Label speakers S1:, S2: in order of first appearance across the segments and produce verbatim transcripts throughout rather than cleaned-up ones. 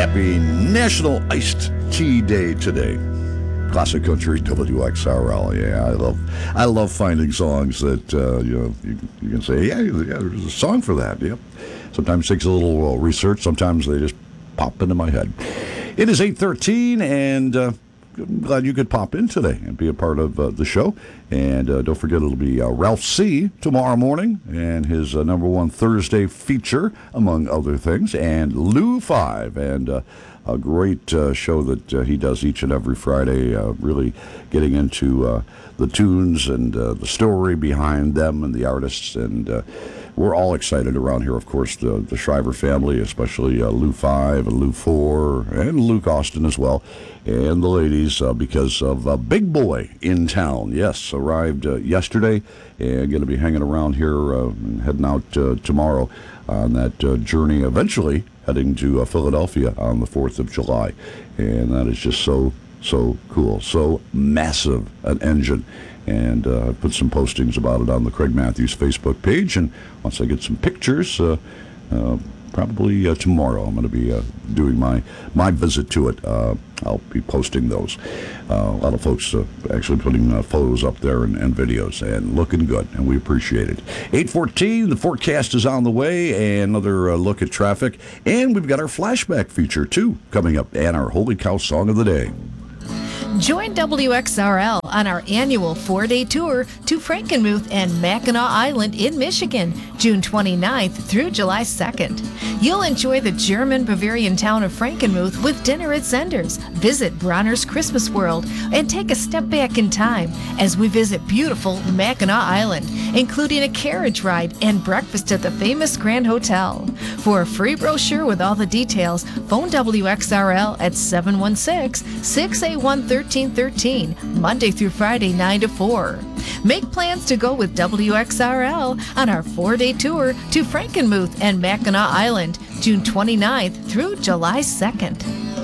S1: Happy National Iced Tea Day today. Classic Country W X R L. Yeah, I love I love finding songs that uh, you know you, you can say, yeah, yeah, there's a song for that. Yep. Sometimes it takes a little uh, research. Sometimes they just pop into my head. It is eight thirteen, and uh, I'm glad you could pop in today and be a part of uh, the show. And uh, don't forget, it'll be uh, Ralph C. tomorrow morning and his uh, number one Thursday feature, among other things, and Lou five, and uh, a great uh, show that uh, he does each and every Friday, uh, really getting into uh, the tunes and uh, the story behind them and the artists. And uh, we're all excited around here, of course, the, the Shriver family, especially uh, Lou five and Lou four, and Luke Austin as well, and the ladies, uh, because of uh, Big Boy in town. Yes, arrived uh, yesterday, and going to be hanging around here uh, and heading out uh, tomorrow on that uh, journey, eventually heading to uh, Philadelphia on the fourth of July. And that is just so, so cool. So massive an engine. And uh, I put some postings about it on the Craig Matthews Facebook page. And once I get some pictures, uh, uh, probably uh, tomorrow, I'm going to be uh, doing my, my visit to it. Uh, I'll be posting those. Uh, a lot of folks uh, actually putting uh, photos up there and, and videos, and looking good, and we appreciate it. eight fourteen, the forecast is on the way, and another uh, look at traffic. And we've got our flashback feature, too, coming up, and our Holy Cow Song of the Day.
S2: Join W X R L on our annual four-day tour to Frankenmuth and Mackinac Island in Michigan, June twenty-ninth through July second. You'll enjoy the German Bavarian town of Frankenmuth with dinner at Zender's, visit Bronner's Christmas World, and take a step back in time as we visit beautiful Mackinac Island, including a carriage ride and breakfast at the famous Grand Hotel. For a free brochure with all the details, phone W X R L at seven one six, six eight one, one three one three, Monday through Friday, nine to four. Make plans to go with W X R L on our four-day tour to Frankenmuth and Mackinac Island, June twenty-ninth through July second.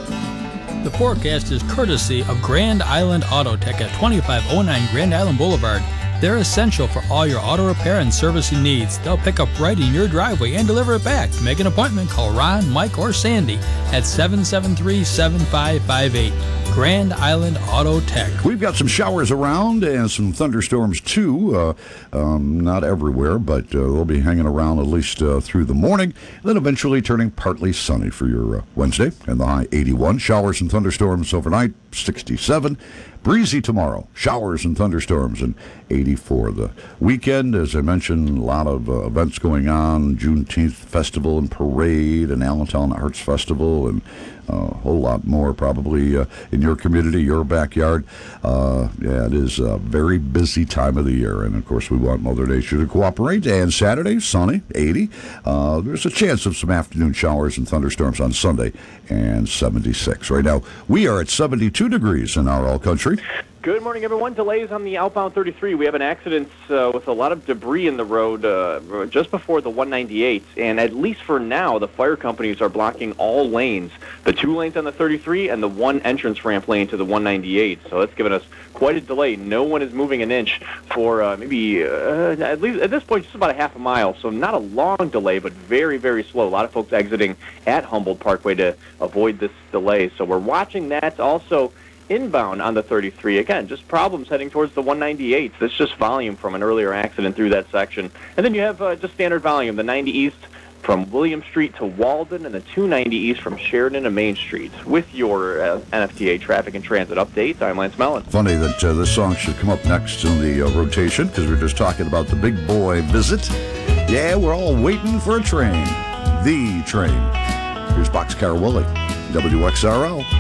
S3: The forecast is courtesy of Grand Island Auto Tech at twenty-five oh nine Grand Island Boulevard. They're essential for all your auto repair and servicing needs. They'll pick up right in your driveway and deliver it back. To make an appointment, call Ron, Mike, or Sandy at seven seven three, seven five five eight. Grand Island Auto Tech.
S1: We've got some showers around and some thunderstorms, too. Uh, um, not everywhere, but uh, they'll be hanging around at least uh, through the morning, then eventually turning partly sunny for your uh, Wednesday, and the high eighty-one. Showers and thunderstorms overnight, sixty-seven. Breezy tomorrow, showers and thunderstorms, and eighty-four. The weekend, as I mentioned, a lot of uh, events going on. Juneteenth Festival and Parade, and Allentown Arts Festival, and uh, a whole lot more probably uh, in your community, your backyard. Uh, yeah, it is a very busy time of the year, and of course we want Mother Nature to cooperate. And Saturday, sunny, eighty. Uh, there's a chance of some afternoon showers and thunderstorms on Sunday, and seventy-six. Right now, we are at seventy-two degrees in our all country.
S4: Good morning, everyone. Delays on the outbound thirty-three. We have an accident uh, with a lot of debris in the road uh, just before the one ninety-eight, and at least for now, the fire companies are blocking all lanes, the two lanes on the thirty-three and the one entrance ramp lane to the one ninety-eight. So that's given us quite a delay. No one is moving an inch for uh, maybe, uh, at least at this point, just about a half a mile. So not a long delay, but very, very slow. A lot of folks exiting at Humboldt Parkway to avoid this delay. So we're watching that. Also, inbound on the thirty-three, again, just problems heading towards the one ninety-eight. That's just volume from an earlier accident through that section. And then you have uh, just standard volume, the ninety East from William Street to Walden, and the two ninety East from Sheridan to Main Street. With your uh, N F T A traffic and transit update, I'm Lance Mellon.
S1: Funny that uh, this song should come up next in the uh, rotation, because we're just talking about the Big Boy visit. Yeah, we're all waiting for a train. The train. Here's Boxcar Willie, W X R L.